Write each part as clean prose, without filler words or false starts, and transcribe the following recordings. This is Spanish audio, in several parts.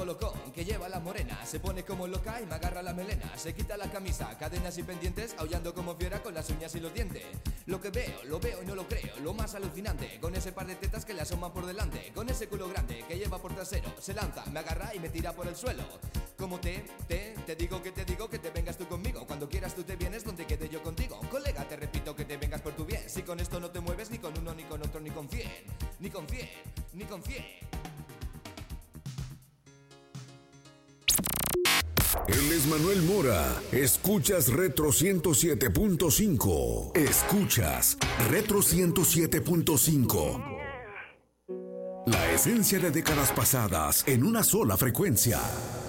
colocón que lleva la morena, se pone como loca y me agarra la melena, se quita la camisa, cadenas y pendientes, aullando como fiera con las uñas y los dientes. Lo que veo, lo veo y no lo creo, lo más alucinante, con ese par de tetas que le asoman por delante, con ese culo grande que lleva por trasero, se lanza, me agarra y me tira por el suelo. Como te digo que te vengas tú conmigo, cuando quieras tú te vienes donde quede yo contigo. Colega, te repito que te vengas por tu bien, si con esto no te mueves ni con uno ni con otro ni con 100, ni con 100, ni con 100. Él es Manuel Mora. Escuchas Retro 107.5. Escuchas Retro 107.5. La esencia de décadas pasadas en una sola frecuencia.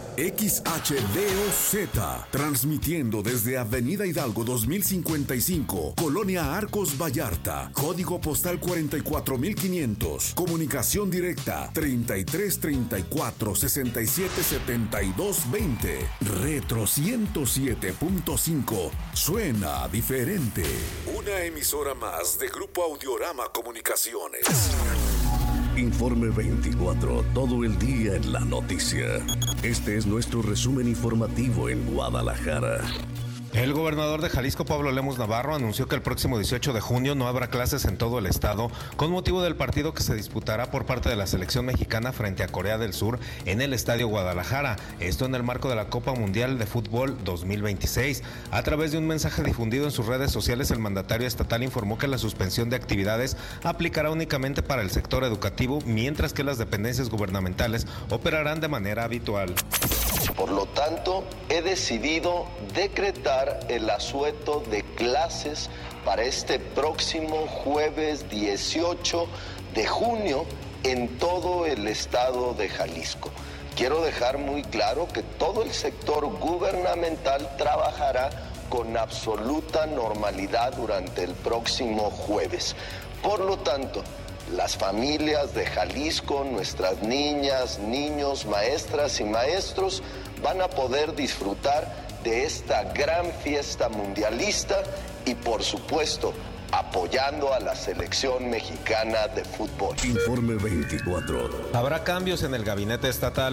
XHDOZ, transmitiendo desde Avenida Hidalgo 2055, Colonia Arcos Vallarta, código postal 44500, comunicación directa 3334 67 72 20. Retro 107.5, suena diferente. Una emisora más de Grupo Audiorama Comunicaciones. Informe 24, todo el día en la noticia. Este es nuestro resumen informativo en Guadalajara. El gobernador de Jalisco, Pablo Lemus Navarro, anunció que el próximo 18 de junio no habrá clases en todo el estado con motivo del partido que se disputará por parte de la selección mexicana frente a Corea del Sur en el Estadio Guadalajara, esto en el marco de la Copa Mundial de Fútbol 2026. A través de un mensaje difundido en sus redes sociales, el mandatario estatal informó que la suspensión de actividades aplicará únicamente para el sector educativo, mientras que las dependencias gubernamentales operarán de manera habitual. Por lo tanto, he decidido decretar el asueto de clases para este próximo jueves 18 de junio en todo el estado de Jalisco. Quiero dejar muy claro que todo el sector gubernamental trabajará con absoluta normalidad durante el próximo jueves. Por lo tanto, las familias de Jalisco, nuestras niñas, niños, maestras y maestros van a poder disfrutar de esta gran fiesta mundialista y, por supuesto, apoyando a la selección mexicana de fútbol. Informe 24. Habrá cambios en el gabinete estatal.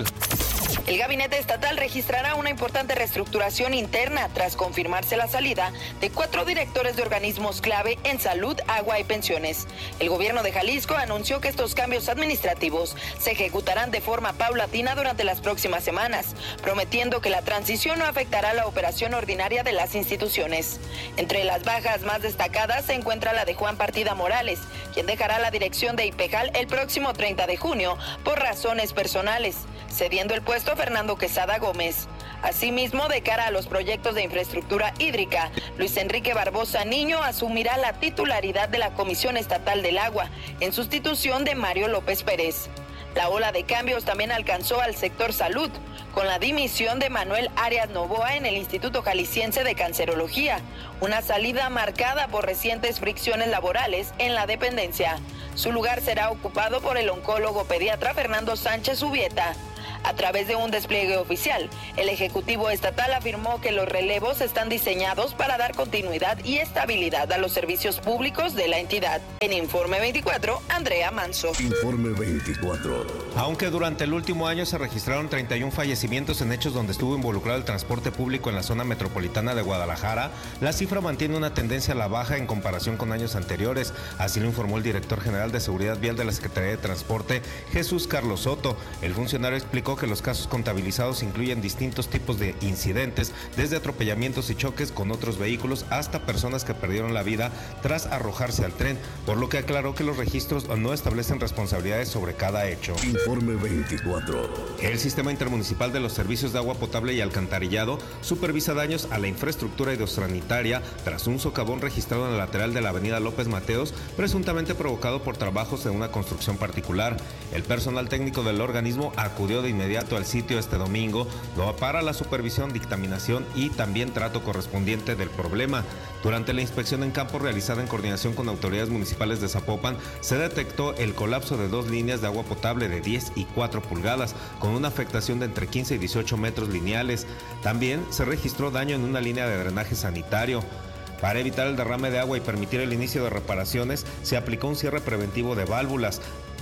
El gabinete estatal registrará una importante reestructuración interna tras confirmarse la salida de 4 directores de organismos clave en salud, agua y pensiones. El gobierno de Jalisco anunció que estos cambios administrativos se ejecutarán de forma paulatina durante las próximas semanas, prometiendo que la transición no afectará la operación ordinaria de las instituciones. Entre las bajas más destacadas se encuentra la de Juan Partida Morales, quien dejará la dirección de IPEJAL el próximo 30 de junio por razones personales, cediendo el puesto a Fernando Quesada Gómez. Asimismo, de cara a los proyectos de infraestructura hídrica, Luis Enrique Barbosa Niño asumirá la titularidad de la Comisión Estatal del Agua, en sustitución de Mario López Pérez. La ola de cambios también alcanzó al sector salud, con la dimisión de Manuel Arias Novoa en el Instituto Jalisciense de Cancerología, una salida marcada por recientes fricciones laborales en la dependencia. Su lugar será ocupado por el oncólogo pediatra Fernando Sánchez Ubieta. A través de un despliegue oficial, el Ejecutivo Estatal afirmó que los relevos están diseñados para dar continuidad y estabilidad a los servicios públicos de la entidad. En Informe 24, Andrea Manso. Informe 24. Aunque durante el último año se registraron 31 fallecimientos en hechos donde estuvo involucrado el transporte público en la zona metropolitana de Guadalajara, la cifra mantiene una tendencia a la baja en comparación con años anteriores. Así lo informó el director general de Seguridad Vial de la Secretaría de Transporte, Jesús Carlos Soto. El funcionario explicó que los casos contabilizados incluyen distintos tipos de incidentes, desde atropellamientos y choques con otros vehículos hasta personas que perdieron la vida tras arrojarse al tren, por lo que aclaró que los registros no establecen responsabilidades sobre cada hecho. Informe 24. El Sistema Intermunicipal de los Servicios de Agua Potable y Alcantarillado supervisa daños a la infraestructura hidrosanitaria tras un socavón registrado en el lateral de la avenida López Mateos, presuntamente provocado por trabajos en una construcción particular. El personal técnico del organismo acudió de inmediato al sitio este domingo para la supervisión, dictaminación y también trato correspondiente del problema. Durante la inspección en campo realizada en coordinación con autoridades municipales de Zapopan, se detectó el colapso de 2 líneas de agua potable de 10 y 4 pulgadas, con una afectación de entre 15 y 18 metros lineales. También se registró daño en una línea de drenaje sanitario. Para evitar el derrame de agua y permitir el inicio de reparaciones, se aplicó un cierre preventivo de válvulas.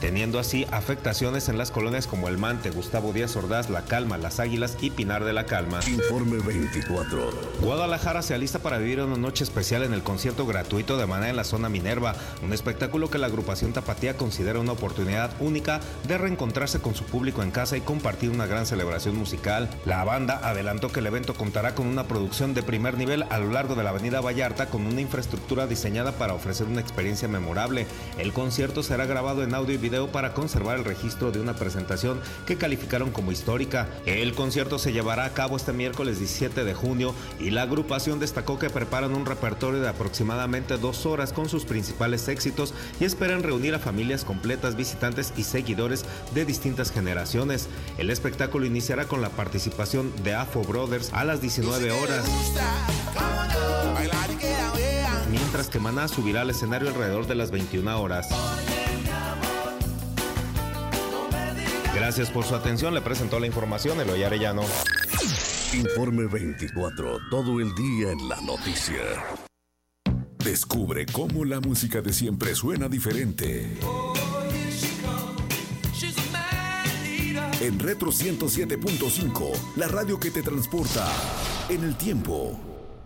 teniendo así afectaciones en las colonias como El Mante, Gustavo Díaz Ordaz, La Calma, Las Águilas y Pinar de la Calma. Informe 24. Guadalajara se alista para vivir una noche especial en el concierto gratuito de Maná en la zona Minerva, un espectáculo que la agrupación Tapatía considera una oportunidad única de reencontrarse con su público en casa y compartir una gran celebración musical. La banda adelantó que el evento contará con una producción de primer nivel a lo largo de la avenida Vallarta, con una infraestructura diseñada para ofrecer una experiencia memorable. El concierto será grabado en audio y video para conservar el registro de una presentación que calificaron como histórica. El concierto se llevará a cabo este miércoles 17 de junio y la agrupación destacó que preparan un repertorio de aproximadamente 2 horas con sus principales éxitos y esperan reunir a familias completas, visitantes y seguidores de distintas generaciones. El espectáculo iniciará con la participación de Afro Brothers a las 19 horas. Mientras que Maná subirá al escenario alrededor de las 21 horas. Gracias por su atención, le presentó la información Eloy Arellano. Informe 24, todo el día en la noticia. Descubre cómo la música de siempre suena diferente. En Retro 107.5, la radio que te transporta en el tiempo.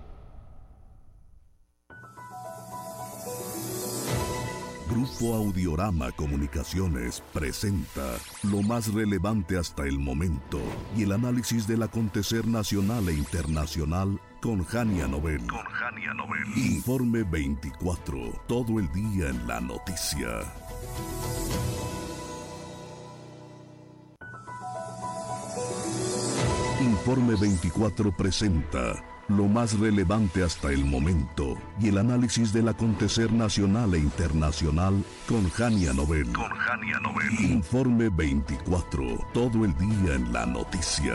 Grupo Audiorama Comunicaciones presenta lo más relevante hasta el momento y el análisis del acontecer nacional e internacional con Jania Nobel. Informe 24, todo el día en la noticia. Informe 24 presenta lo más relevante hasta el momento y el análisis del acontecer nacional e internacional con Jania Nobel. Informe 24, todo el día en la noticia.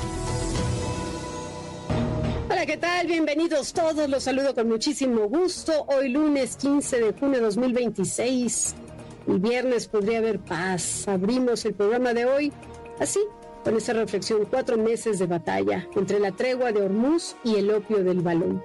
Hola, ¿qué tal? Bienvenidos todos, los saludo con muchísimo gusto. Hoy lunes 15 de junio de 2026, el viernes podría haber paz. Abrimos el programa de hoy así, con esta reflexión: 4 meses de batalla entre la tregua de Hormuz y el opio del balón.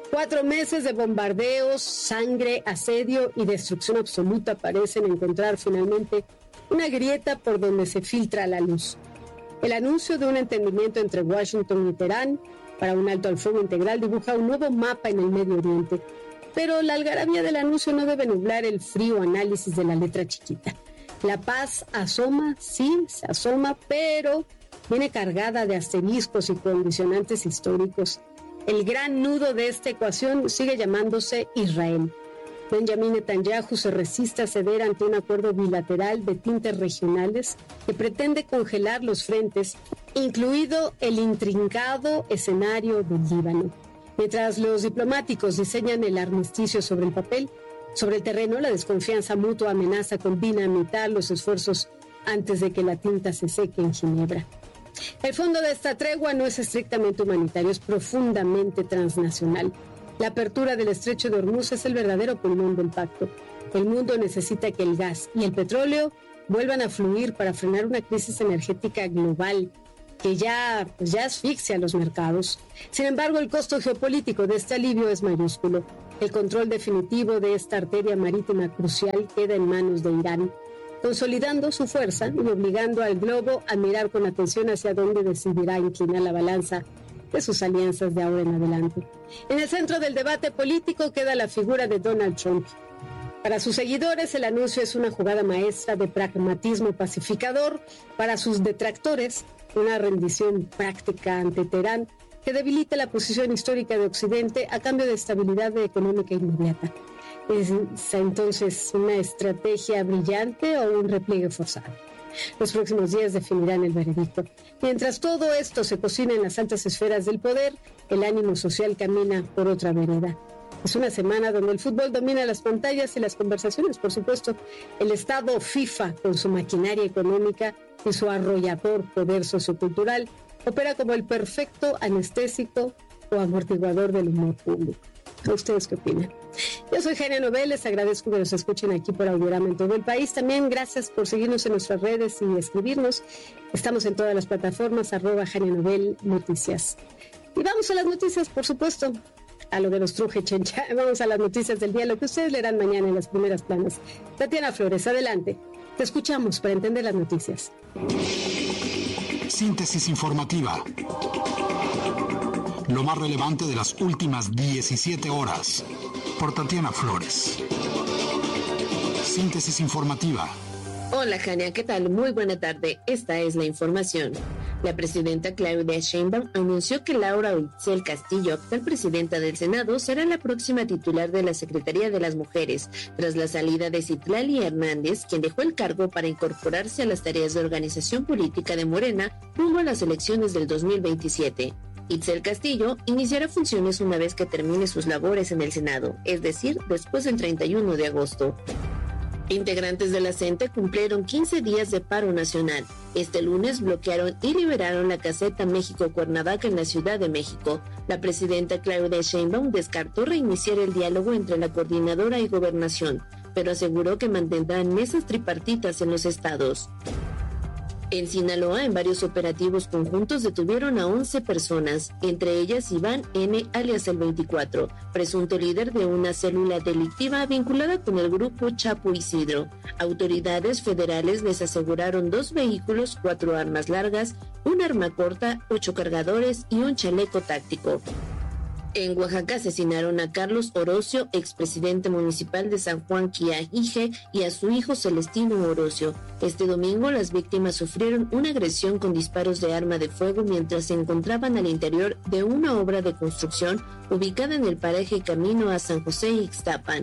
4 meses de bombardeos, sangre, asedio y destrucción absoluta parecen encontrar finalmente una grieta por donde se filtra la luz. El anuncio de un entendimiento entre Washington y Teherán para un alto al fuego integral dibuja un nuevo mapa en el Medio Oriente, pero la algarabía del anuncio no debe nublar el frío análisis de la letra chiquita. La paz asoma, sí, se asoma, pero viene cargada de asteriscos y condicionantes históricos. El gran nudo de esta ecuación sigue llamándose Israel. Benjamin Netanyahu se resiste a ceder ante un acuerdo bilateral de tintes regionales que pretende congelar los frentes, incluido el intrincado escenario del Líbano. Mientras los diplomáticos diseñan el armisticio sobre el papel, sobre el terreno, la desconfianza mutua amenaza con dinamitar los esfuerzos antes de que la tinta se seque en Ginebra. El fondo de esta tregua no es estrictamente humanitario, es profundamente transnacional. La apertura del estrecho de Hormuz es el verdadero pulmón del pacto. El mundo necesita que el gas y el petróleo vuelvan a fluir para frenar una crisis energética global que ya asfixia a los mercados. Sin embargo, el costo geopolítico de este alivio es mayúsculo. El control definitivo de esta arteria marítima crucial queda en manos de Irán, consolidando su fuerza y obligando al globo a mirar con atención hacia dónde decidirá inclinar la balanza de sus alianzas de ahora en adelante. En el centro del debate político queda la figura de Donald Trump. Para sus seguidores, el anuncio es una jugada maestra de pragmatismo pacificador. Para sus detractores, una rendición práctica ante Teherán que debilita la posición histórica de Occidente a cambio de estabilidad económica inmediata. ¿Es entonces una estrategia brillante o un repliegue forzado? Los próximos días definirán el veredicto. Mientras todo esto se cocina en las altas esferas del poder, el ánimo social camina por otra vereda. Es una semana donde el fútbol domina las pantallas y las conversaciones, por supuesto. El Estado FIFA, con su maquinaria económica y su arrollador poder sociocultural, opera como el perfecto anestésico o amortiguador del humor público. ¿Ustedes qué opinan? Yo soy Jania Nobel, les agradezco que nos escuchen aquí por Audiorama en todo el país. También gracias por seguirnos en nuestras redes y escribirnos. Estamos en todas las plataformas, @Jania Nobel Noticias. Y vamos a las noticias, por supuesto, a lo de los Truje Chencha. Vamos a las noticias del día, lo que ustedes leerán mañana en las primeras planas. Tatiana Flores, adelante. Te escuchamos para entender las noticias. Síntesis informativa. Lo más relevante de las últimas 17 horas. Por Tatiana Flores. Síntesis informativa. Hola, Jania, ¿qué tal? Muy buena tarde. Esta es la información. La presidenta Claudia Sheinbaum anunció que Laura Huitziel Castillo, actual presidenta del Senado, será la próxima titular de la Secretaría de las Mujeres, tras la salida de Citlali Hernández, quien dejó el cargo para incorporarse a las tareas de organización política de Morena rumbo a las elecciones del 2027. Huitziel Castillo iniciará funciones una vez que termine sus labores en el Senado, es decir, después del 31 de agosto. Integrantes de la CENTE cumplieron 15 días de paro nacional. Este lunes bloquearon y liberaron la caseta México-Cuernavaca en la Ciudad de México. La presidenta Claudia Sheinbaum descartó reiniciar el diálogo entre la coordinadora y Gobernación, pero aseguró que mantendrán mesas tripartitas en los estados. En Sinaloa, en varios operativos conjuntos detuvieron a 11 personas, entre ellas Iván N., alias el 24, presunto líder de una célula delictiva vinculada con el grupo Chapo Isidro. Autoridades federales les aseguraron 2 vehículos, 4 armas largas, un arma corta, 8 cargadores y un chaleco táctico. En Oaxaca asesinaron a Carlos Orocio, expresidente municipal de San Juan Quiaije, y a su hijo Celestino Orocio. Este domingo las víctimas sufrieron una agresión con disparos de arma de fuego mientras se encontraban al interior de una obra de construcción ubicada en el paraje camino a San José Ixtapan.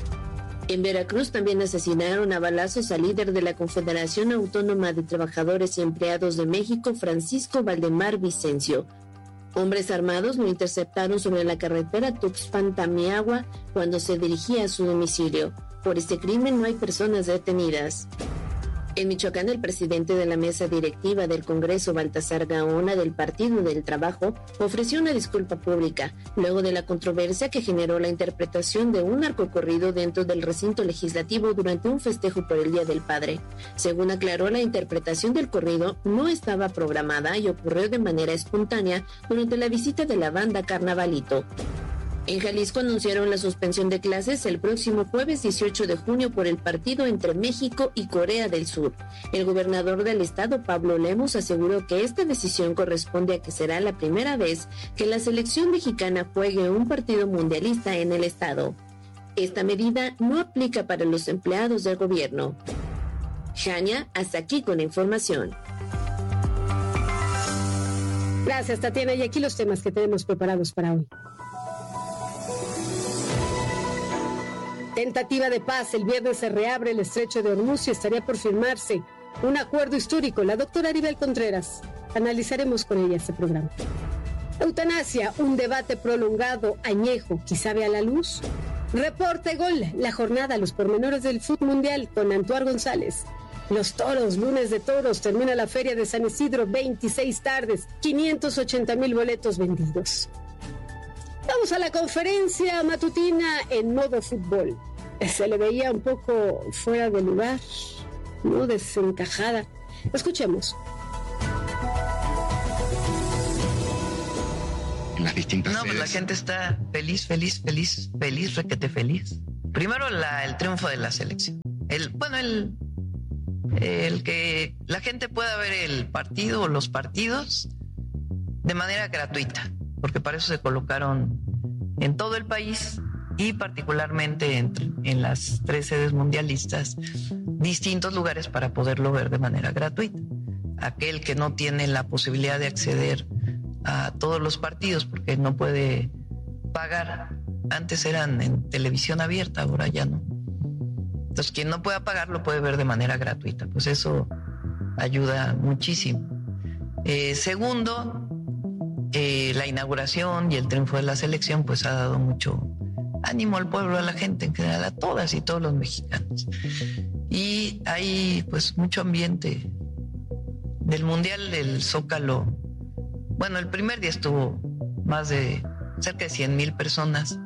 En Veracruz también asesinaron a balazos al líder de la Confederación Autónoma de Trabajadores y Empleados de México, Francisco Valdemar Vicencio. Hombres armados lo interceptaron sobre la carretera Tuxpan-Tamiagua cuando se dirigía a su domicilio. Por este crimen no hay personas detenidas. En Michoacán, el presidente de la mesa directiva del Congreso, Baltasar Gaona, del Partido del Trabajo, ofreció una disculpa pública, luego de la controversia que generó la interpretación de un narcocorrido dentro del recinto legislativo durante un festejo por el Día del Padre. Según aclaró, la interpretación del corrido no estaba programada y ocurrió de manera espontánea durante la visita de la banda Carnavalito. En Jalisco anunciaron la suspensión de clases el próximo jueves 18 de junio por el partido entre México y Corea del Sur. El gobernador del estado, Pablo Lemus, aseguró que esta decisión corresponde a que será la primera vez que la selección mexicana juegue un partido mundialista en el estado. Esta medida no aplica para los empleados del gobierno. Jania, hasta aquí con la información. Gracias, Tatiana. Y aquí los temas que tenemos preparados para hoy. Tentativa de paz. El viernes se reabre el estrecho de Hormuz y estaría por firmarse un acuerdo histórico. La doctora Aribel Contreras. Analizaremos con ella este programa. Eutanasia, un debate prolongado, añejo, quizá vea la luz. Reporte Gol, la jornada, los pormenores del fútbol mundial con Antoine González. Los toros, lunes de toros, termina la feria de San Isidro, 26 tardes, 580,000 boletos vendidos. Vamos a la conferencia matutina en modo fútbol. Se le veía un poco fuera de lugar, ¿no? Desencajada. Escuchemos. En las distintas No, pues la gente está feliz, requete feliz. Primero el triunfo de la selección. El que la gente pueda ver el partido o los partidos de manera gratuita, porque para eso se colocaron en todo el país y particularmente en las 3 sedes mundialistas distintos lugares para poderlo ver de manera gratuita. Aquel que no tiene la posibilidad de acceder a todos los partidos porque no puede pagar, antes eran en televisión abierta, ahora ya no. Entonces quien no pueda pagar lo puede ver de manera gratuita, pues eso ayuda muchísimo. Segundo, la inauguración y el triunfo de la selección pues ha dado mucho ánimo al pueblo, a la gente en general, a todas y todos los mexicanos. Y hay pues mucho ambiente del Mundial del Zócalo. Bueno, el primer día estuvo más de cerca de 100,000 personas.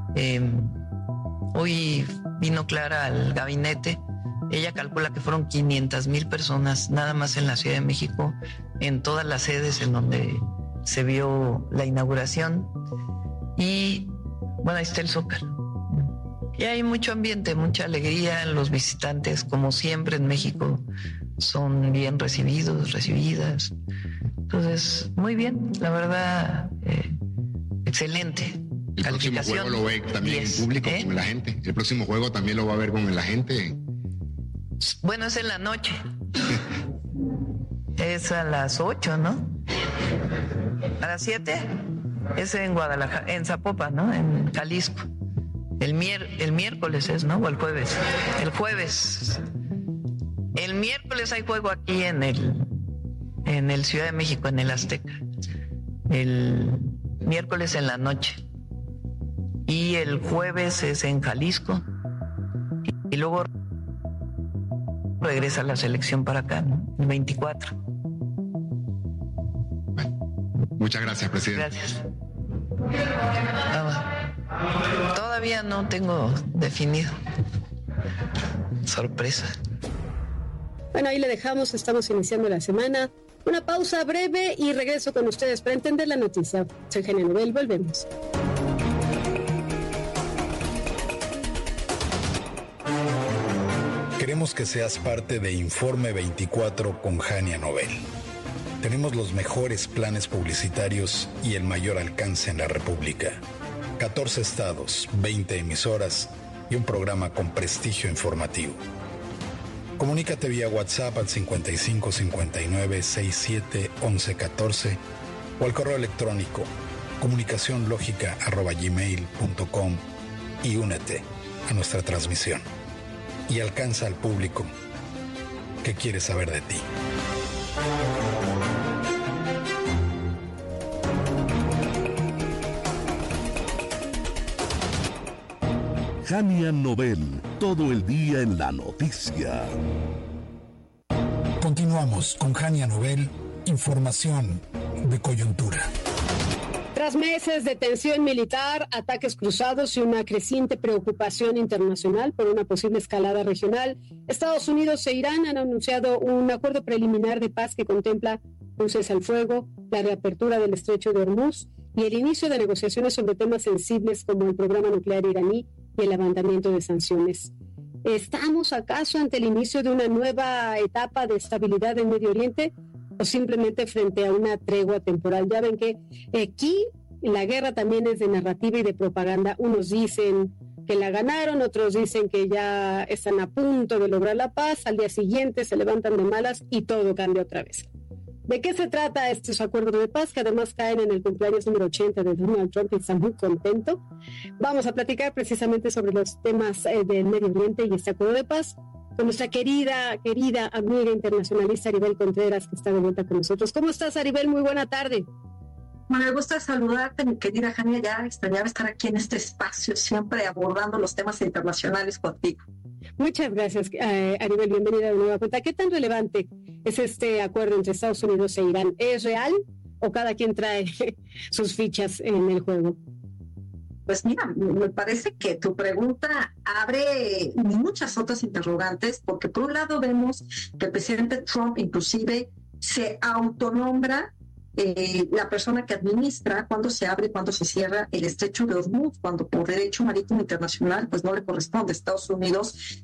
Hoy vino Clara al gabinete. Ella calcula que fueron 500,000 personas nada más en la Ciudad de México, en todas las sedes en donde se vio la inauguración. Y bueno, ahí está el Zócalo. Y hay mucho ambiente, mucha alegría. Los visitantes, como siempre en México, son bien recibidos, recibidas. Entonces, muy bien, la verdad, excelente. El próximo juego lo ve también en público con la gente. El próximo juego también lo va a ver con la gente. Bueno, es en la noche. Es a las 8, ¿no? A las 7 es en Guadalajara, en Zapopan, ¿no? En Jalisco. El miércoles es, ¿no? O el jueves. El jueves. El miércoles hay juego aquí en el Ciudad de México, en el Azteca. El miércoles en la noche. Y el jueves es en Jalisco. Y luego regresa la selección para acá, ¿no? El 24. Bueno, muchas gracias, presidente. Gracias. Todavía no tengo definido. Sorpresa. Bueno, ahí le dejamos, estamos iniciando la semana. Una pausa breve y regreso con ustedes para entender la noticia. Soy Jania Nobel, volvemos. Queremos que seas parte de Informe 24 con Jania Nobel. Tenemos los mejores planes publicitarios y el mayor alcance en la República. 14 estados, 20 emisoras y un programa con prestigio informativo. Comunícate vía WhatsApp al 55 59 67 11 14 o al correo electrónico comunicacionlogica@gmail.com y únete a nuestra transmisión. Y alcanza al público que quiere saber de ti. Jania Nobel, todo el día en la noticia. Continuamos con Jania Nobel, información de coyuntura. Tras meses de tensión militar, ataques cruzados y una creciente preocupación internacional por una posible escalada regional, Estados Unidos e Irán han anunciado un acuerdo preliminar de paz que contempla un cese al fuego, la reapertura del estrecho de Hormuz y el inicio de negociaciones sobre temas sensibles como el programa nuclear iraní y el levantamiento de sanciones. ¿Estamos acaso ante el inicio de una nueva etapa de estabilidad en Medio Oriente o simplemente frente a una tregua temporal? Ya ven que aquí la guerra también es de narrativa y de propaganda. Unos dicen que la ganaron, otros dicen que ya están a punto de lograr la paz, al día siguiente se levantan de malas y todo cambia otra vez. ¿De qué se trata estos acuerdos de paz que además caen en el cumpleaños número 80 de Donald Trump y está muy contento? Vamos a platicar precisamente sobre los temas del Medio Oriente y este acuerdo de paz con nuestra querida amiga internacionalista Aribel Contreras, que está de vuelta con nosotros. ¿Cómo estás, Aribel? Muy buena tarde. Me gusta saludarte, mi querida Jania. Ya extrañaba estar aquí en este espacio, siempre abordando los temas internacionales contigo. Muchas gracias, Aribel. Bienvenida de nueva cuenta. ¿Qué tan relevante es este acuerdo entre Estados Unidos e Irán? ¿Es real o cada quien trae sus fichas en el juego? Pues mira, me parece que tu pregunta abre muchas otras interrogantes, porque por un lado vemos que el presidente Trump inclusive se autonombra la persona que administra cuándo se abre y cuándo se cierra el estrecho de Hormuz, cuando por derecho marítimo internacional pues no le corresponde a Estados Unidos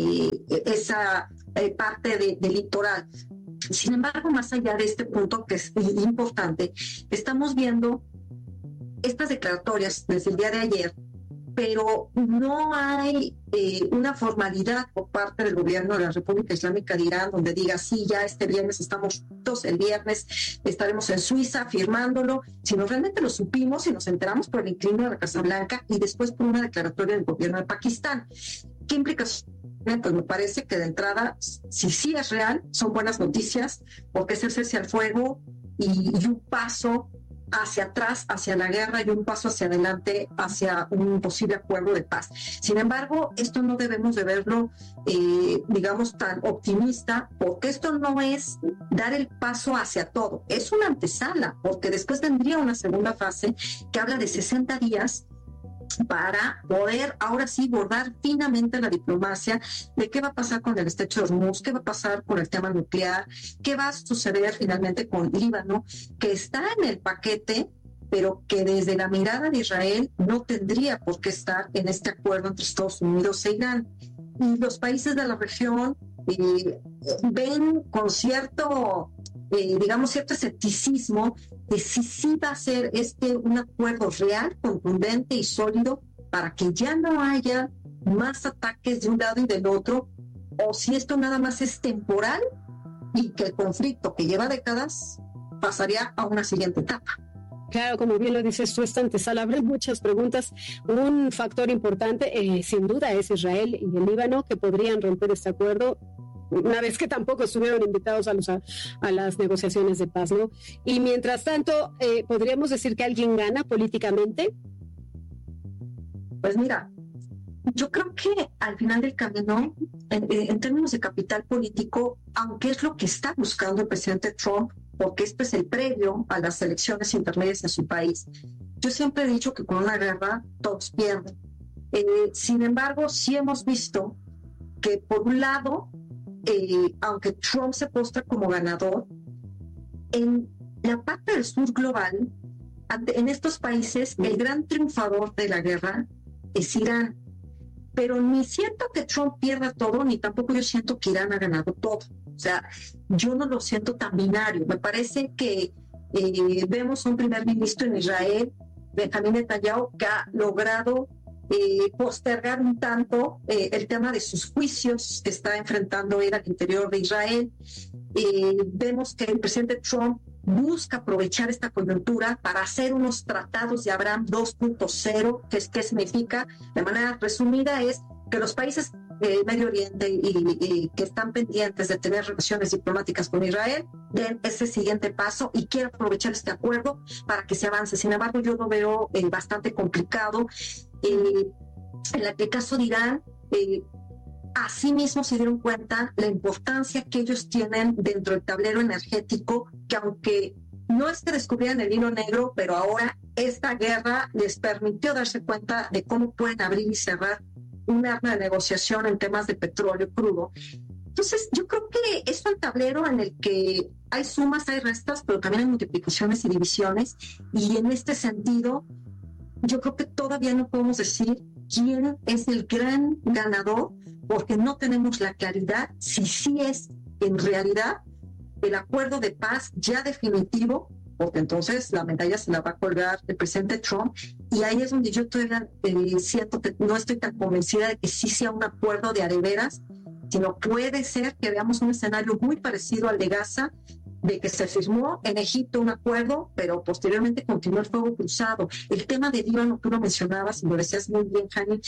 esa parte del litoral. Sin embargo, más allá de este punto que es importante, estamos viendo estas declaratorias desde el día de ayer, pero no hay una formalidad por parte del gobierno de la República Islámica de Irán donde diga, sí, ya este viernes estamos juntos, el viernes estaremos en Suiza firmándolo, sino realmente lo supimos y nos enteramos por el inquilino de la Casa Blanca y después por una declaratoria del gobierno de Pakistán. ¿Qué implicaciones? Pues me parece que de entrada, si sí es real, son buenas noticias, porque es el cese al fuego y un paso hacia atrás, hacia la guerra y un paso hacia adelante, hacia un posible acuerdo de paz. Sin embargo, esto no debemos de verlo, digamos, tan optimista, porque esto no es dar el paso hacia todo, es una antesala, porque después vendría una segunda fase que habla de 60 días para poder ahora sí bordar finamente la diplomacia de qué va a pasar con el estrecho de Hormuz, qué va a pasar con el tema nuclear, qué va a suceder finalmente con Líbano, que está en el paquete pero que desde la mirada de Israel no tendría por qué estar en este acuerdo entre Estados Unidos e Irán. Y los países de la región ven con cierto, cierto escepticismo de si sí va a ser un acuerdo real, contundente y sólido para que ya no haya más ataques de un lado y del otro, o si esto nada más es temporal y que el conflicto que lleva décadas pasaría a una siguiente etapa. Claro, como bien lo dices tú, esta antesala abre muchas preguntas. Un factor importante, sin duda, es Israel y el Líbano, que podrían romper este acuerdo, una vez que tampoco estuvieron invitados a las negociaciones de paz, ¿no? Y mientras tanto, ¿podríamos decir que alguien gana políticamente? Pues mira, yo creo que al final del camino, en términos de capital político, aunque es lo que está buscando el presidente Trump, porque esto es el previo a las elecciones intermedias en su país, yo siempre he dicho que con una guerra todos pierden. Sin embargo, sí hemos visto que por un lado, aunque Trump se postra como ganador, en la parte del sur global, en estos países, el gran triunfador de la guerra es Irán. Pero ni siento que Trump pierda todo, ni tampoco yo siento que Irán ha ganado todo. O sea, yo no lo siento tan binario. Me parece que vemos un primer ministro en Israel, Benjamín Netanyahu, que ha logrado postergar un tanto el tema de sus juicios que está enfrentando él al interior de Israel. Vemos que el presidente Trump busca aprovechar esta coyuntura para hacer unos tratados de Abraham 2.0, ¿qué significa? De manera resumida es que los países del Medio Oriente y que están pendientes de tener relaciones diplomáticas con Israel den ese siguiente paso y quieren aprovechar este acuerdo para que se avance. Sin embargo, yo lo veo bastante complicado. En el caso de Irán, asimismo se dieron cuenta la importancia que ellos tienen dentro del tablero energético, que aunque no es que descubrieran el hilo negro, pero ahora esta guerra les permitió darse cuenta de cómo pueden abrir y cerrar un arma de negociación en temas de petróleo crudo. Entonces, yo creo que es un tablero en el que hay sumas, hay restas, pero también hay multiplicaciones y divisiones, y en este sentido, yo creo que todavía no podemos decir quién es el gran ganador, porque no tenemos la claridad si sí es en realidad el acuerdo de paz ya definitivo, porque entonces la medalla se la va a colgar el presidente Trump, y ahí es donde yo todavía siento que no estoy tan convencida de que sí sea un acuerdo de a de veras, sino puede ser que veamos un escenario muy parecido al de Gaza, de que se firmó en Egipto un acuerdo, pero posteriormente continuó el fuego cruzado. El tema de Líbano, tú lo mencionabas y lo decías muy bien, Jani,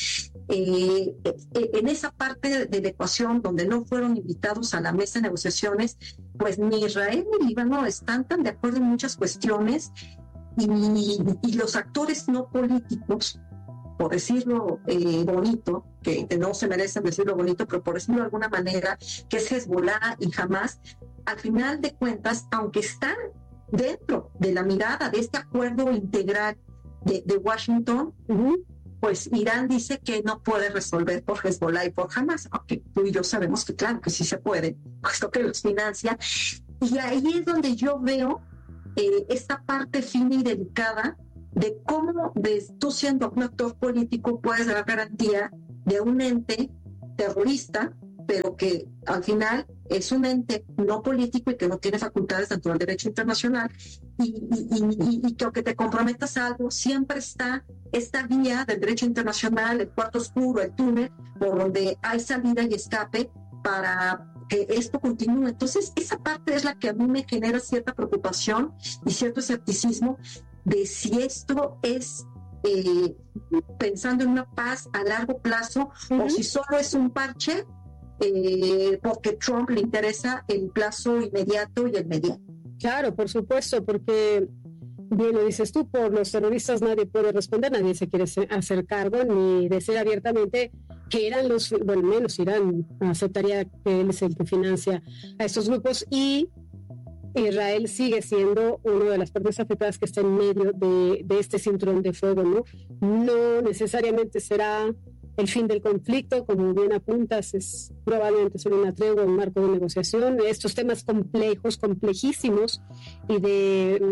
en esa parte de la ecuación donde no fueron invitados a la mesa de negociaciones, pues ni Israel ni Líbano están tan de acuerdo en muchas cuestiones, y los actores no políticos, por decirlo bonito, que no se merecen decirlo bonito, pero por decirlo de alguna manera, que es Hezbollah y Hamas, al final de cuentas, aunque están dentro de la mirada de este acuerdo integral de Washington, pues Irán dice que no puede resolver por Hezbollah y por Hamas, aunque tú y yo sabemos que claro que sí se puede, puesto que los financia. Y ahí es donde yo veo esta parte fina y delicada de cómo tú siendo un actor político puedes dar garantía de un ente terrorista, pero que al final es un ente no político y que no tiene facultades dentro del derecho internacional, y que aunque te comprometas a algo, siempre está esta vía del derecho internacional, el cuarto oscuro, el túnel, por donde hay salida y escape para que esto continúe. Entonces, esa parte es la que a mí me genera cierta preocupación y cierto escepticismo de si esto es pensando en una paz a largo plazo, o si solo es un parche porque Trump le interesa el plazo inmediato y el mediano. Claro, por supuesto, porque bien lo dices tú, por los terroristas nadie puede responder, nadie se quiere hacer cargo ni decir abiertamente que eran bueno, menos Irán aceptaría que él es el que financia a estos grupos, y Israel sigue siendo una de las partes afectadas que está en medio de este cinturón de fuego, ¿no? No necesariamente será el fin del conflicto, como bien apuntas, es probablemente solo una tregua, un marco de negociación. Estos temas complejos, complejísimos, y de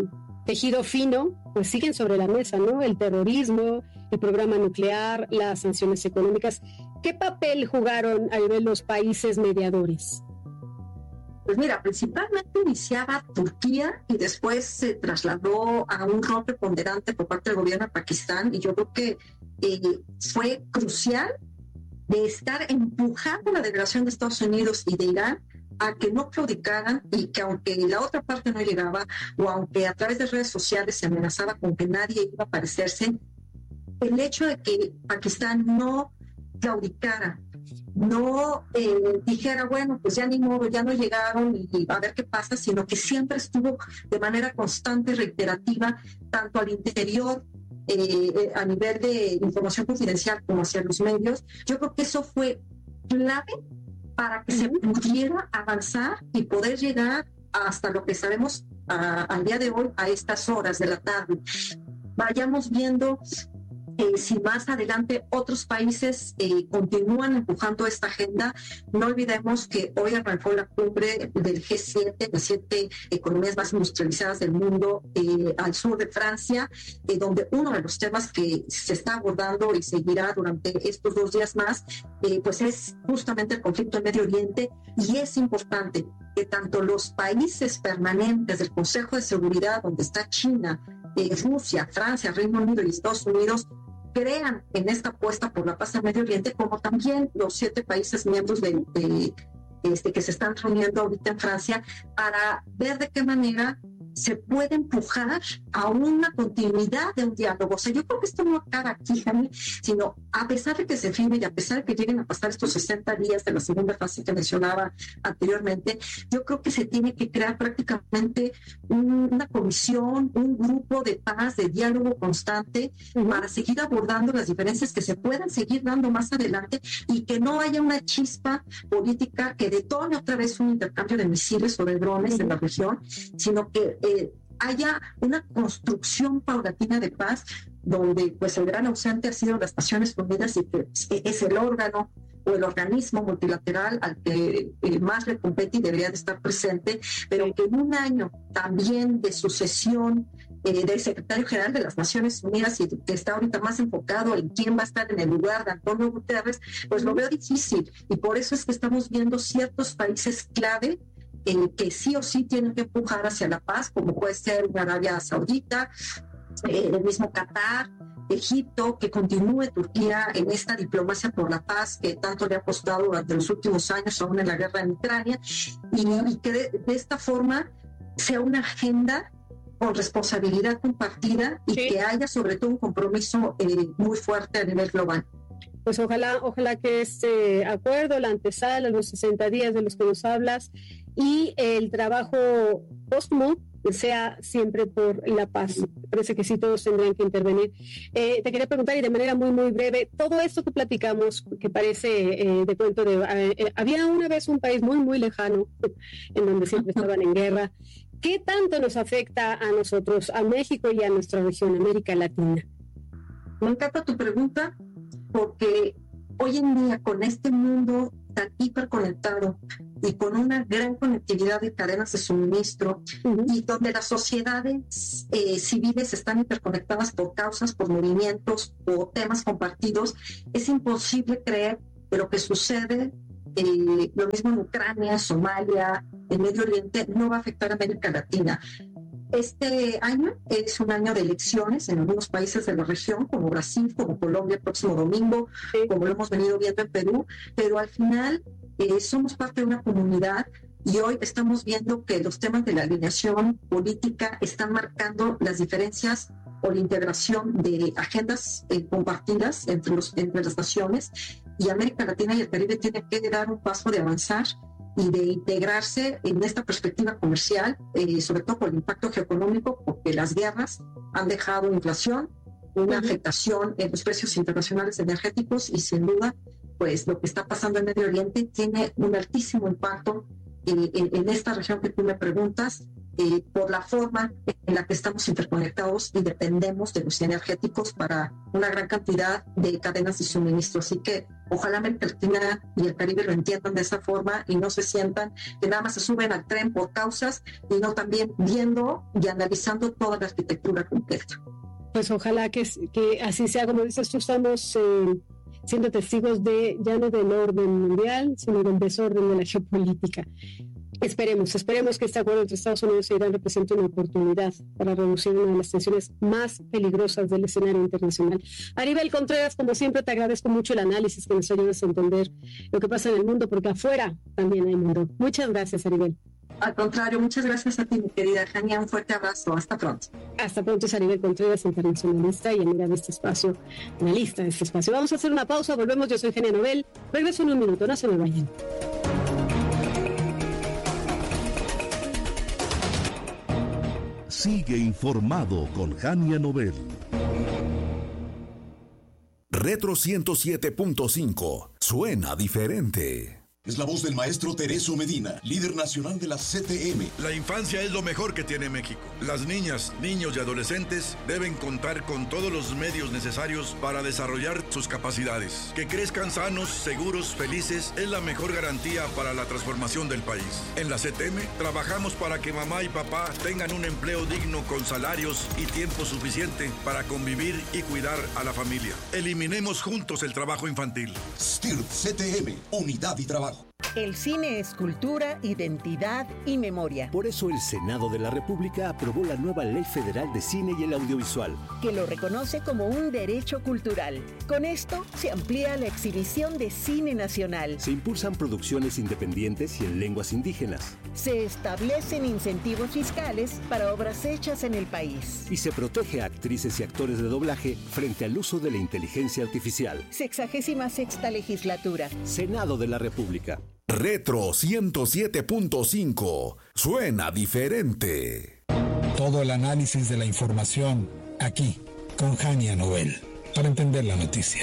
tejido fino, pues siguen sobre la mesa, ¿no? El terrorismo, el programa nuclear, las sanciones económicas. ¿Qué papel jugaron a nivel los países mediadores? Pues mira, principalmente iniciaba Turquía y después se trasladó a un rol preponderante por parte del gobierno de Pakistán, y yo creo que fue crucial de estar empujando la delegación de Estados Unidos y de Irán a que no claudicaran, y que aunque la otra parte no llegaba, o aunque a través de redes sociales se amenazaba con que nadie iba a aparecerse, el hecho de que Pakistán no claudicara, no dijera, bueno, pues ya ni modo, ya no llegaron y a ver qué pasa, sino que siempre estuvo de manera constante y reiterativa, tanto al interior, a nivel de información confidencial, como hacia los medios. Yo creo que eso fue clave para que se pudiera avanzar y poder llegar hasta lo que sabemos al día de hoy, a estas horas de la tarde. Vayamos viendo si más adelante otros países continúan empujando esta agenda. No olvidemos que hoy arrancó la cumbre del G7, las 7 economías más industrializadas del mundo, al sur de Francia, donde uno de los temas que se está abordando y seguirá durante estos 2 días más, pues es justamente el conflicto en Medio Oriente. Y es importante que tanto los países permanentes del Consejo de Seguridad, donde está China, Rusia, Francia, Reino Unido y Estados Unidos, crean en esta apuesta por la paz en Medio Oriente, como también los 7 países miembros que se están reuniendo ahorita en Francia, para ver de qué manera se puede empujar a una continuidad de un diálogo. O sea, yo creo que esto no acaba aquí, Jaime, sino a pesar de que se firme y a pesar de que lleguen a pasar estos 60 días de la segunda fase que mencionaba anteriormente, yo creo que se tiene que crear prácticamente una comisión, un grupo de paz, de diálogo constante, para seguir abordando las diferencias que se puedan seguir dando más adelante, y que no haya una chispa política que detone otra vez un intercambio de misiles o de drones en la región, sino que haya una construcción paulatina de paz, donde pues el gran ausente ha sido las Naciones Unidas, y que es el órgano o el organismo multilateral al que más le compete y debería de estar presente, pero que en un año también de sucesión del secretario general de las Naciones Unidas, y que está ahorita más enfocado en quién va a estar en el lugar de Antonio Guterres, pues lo veo difícil, y por eso es que estamos viendo ciertos países clave que sí o sí tienen que empujar hacia la paz, como puede ser Arabia Saudita, el mismo Qatar, Egipto, que continúe Turquía en esta diplomacia por la paz que tanto le ha costado durante los últimos años, aún en la guerra en Ucrania, y que de esta forma sea una agenda con responsabilidad compartida, y que haya sobre todo un compromiso muy fuerte a nivel global. Pues ojalá que este acuerdo, la antesala, los 60 días de los que nos hablas, y el trabajo póstumo sea siempre por la paz. Parece que sí, todos tendrían que intervenir. Te quería preguntar, y de manera muy, muy breve, todo esto que platicamos, que parece de cuento de... había una vez un país muy, muy lejano, en donde siempre estaban en guerra. ¿Qué tanto nos afecta a nosotros, a México y a nuestra región, América Latina? Me encanta tu pregunta, porque hoy en día, con este mundo tan hiperconectado y con una gran conectividad de cadenas de suministro, y donde las sociedades civiles están interconectadas por causas, por movimientos o temas compartidos, es imposible creer que lo que sucede, lo mismo en Ucrania, Somalia, en Medio Oriente, no va a afectar a América Latina. Este año es un año de elecciones en algunos países de la región, como Brasil, como Colombia el próximo domingo, como lo hemos venido viendo en Perú, pero al final somos parte de una comunidad, y hoy estamos viendo que los temas de la alineación política están marcando las diferencias o la integración de agendas compartidas entre las naciones, y América Latina y el Caribe tienen que dar un paso de avanzar y de integrarse en esta perspectiva comercial, sobre todo por el impacto geoeconómico, porque las guerras han dejado inflación, una afectación en los precios internacionales energéticos, y sin duda, pues lo que está pasando en Medio Oriente tiene un altísimo impacto en esta región que tú me preguntas, por la forma en la que estamos interconectados y dependemos de los energéticos para una gran cantidad de cadenas de suministro. Así que Ojalá América Latina y el Caribe lo entiendan de esa forma y no se sientan que nada más se suben al tren por causas, sino también viendo y analizando toda la arquitectura completa. Pues ojalá que así sea. Como dices tú, estamos siendo testigos ya no del orden mundial, sino del desorden de la geopolítica. Esperemos que este acuerdo entre Estados Unidos e Irán represente una oportunidad para reducir una de las tensiones más peligrosas del escenario internacional. Aribel Contreras, como siempre, te agradezco mucho el análisis, que nos ayudas a entender lo que pasa en el mundo, porque afuera también hay mundo. Muchas gracias, Aribel. Al contrario, muchas gracias a ti, mi querida Jania. Un fuerte abrazo. Hasta pronto. Hasta pronto, es Aribel Contreras, internacionalista y amiga de este espacio, analista de este espacio. Vamos a hacer una pausa, volvemos. Yo soy Jania Nobel. Regreso en un minuto, no se me vayan. Sigue informado con Jania Nobel. Retro 107.5. Suena diferente. Es la voz del maestro Tereso Medina, líder nacional de la CTM. La infancia es lo mejor que tiene México. Las niñas, niños y adolescentes deben contar con todos los medios necesarios para desarrollar sus capacidades. Que crezcan sanos, seguros, felices es la mejor garantía para la transformación del país. En la CTM trabajamos para que mamá y papá tengan un empleo digno con salarios y tiempo suficiente para convivir y cuidar a la familia. Eliminemos juntos el trabajo infantil. STIRT CTM, unidad y trabajo. El cine es cultura, identidad y memoria. Por eso el Senado de la República aprobó la nueva Ley Federal de Cine y el Audiovisual, que lo reconoce como un derecho cultural. Con esto se amplía la exhibición de cine nacional. Se impulsan producciones independientes y en lenguas indígenas. Se establecen incentivos fiscales para obras hechas en el país. Y se protege a actrices y actores de doblaje frente al uso de la inteligencia artificial. 66ª legislatura. Senado de la República. Retro 107.5. Suena diferente. Todo el análisis de la información aquí con Jania Nobel para entender la noticia.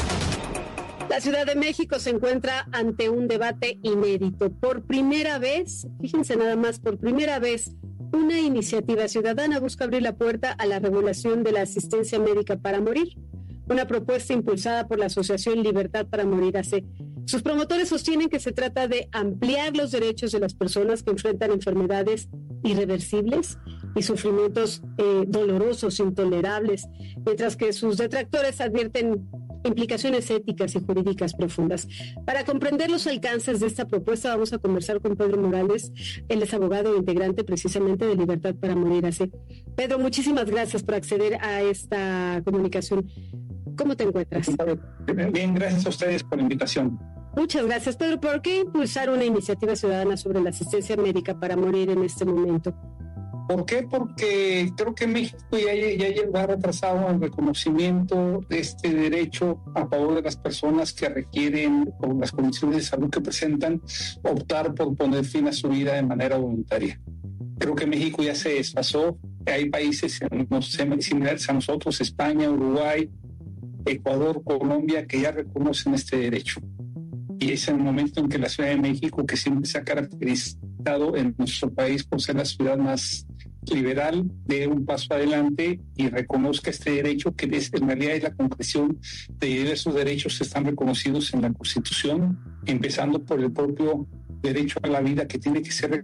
La Ciudad de México se encuentra ante un debate inédito. Por primera vez, fíjense nada más, por primera vez, una iniciativa ciudadana busca abrir la puerta a la regulación de la asistencia médica para morir. Una propuesta impulsada por la Asociación Libertad para Morir AC. Sus promotores sostienen que se trata de ampliar los derechos de las personas que enfrentan enfermedades irreversibles y sufrimientos dolorosos, intolerables, mientras que sus detractores advierten implicaciones éticas y jurídicas profundas. Para comprender los alcances de esta propuesta, vamos a conversar con Pedro Morales. Él es abogado e integrante precisamente de Libertad para Morir AC. Pedro, muchísimas gracias por acceder a esta comunicación. ¿Cómo te encuentras? Bien, gracias a ustedes por la invitación. Muchas gracias, Pedro. ¿Por qué impulsar una iniciativa ciudadana sobre la asistencia médica para morir en este momento? ¿Por qué? Porque creo que México ya lleva retrasado el reconocimiento de este derecho a favor de las personas que requieren, por las condiciones de salud que presentan, optar por poner fin a su vida de manera voluntaria. Creo que México ya se desfasó. Hay países similares a nosotros, España, Uruguay, Ecuador, Colombia, que ya reconocen este derecho. Y es el momento en que la Ciudad de México, que siempre se ha caracterizado en nuestro país por ser la ciudad más liberal, dé un paso adelante y reconozca este derecho, que en realidad es la concreción de diversos derechos que están reconocidos en la Constitución, empezando por el propio derecho a la vida, que tiene que ser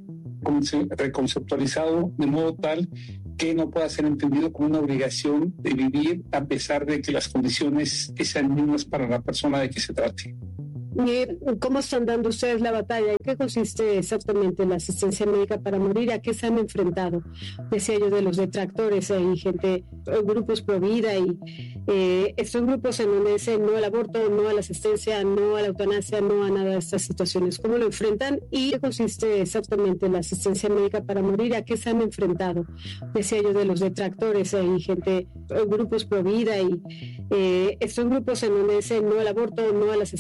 reconceptualizado de modo tal que no pueda ser entendido como una obligación de vivir a pesar de que las condiciones sean mismas para la persona de que se trate. ¿Cómo están dando ustedes la batalla? ¿En qué consiste exactamente la asistencia médica para morir? ¿A qué se han enfrentado? Decía yo de los detractores, hay gente, grupos pro vida y estos grupos en donde dicen no al aborto, no a la asistencia, no a la eutanasia, no a nada de estas situaciones. ¿Cómo lo enfrentan? ¿Y qué consiste exactamente la asistencia médica para morir? ¿A qué se han enfrentado? Decía yo de los detractores, hay gente, grupos pro vida y estos grupos en donde dicen no al aborto, no a la asistencia,